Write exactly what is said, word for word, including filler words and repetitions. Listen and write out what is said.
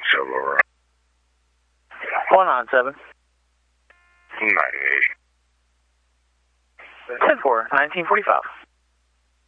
Silver. one nine seven. ninety-eight. ten four, nineteen forty-five.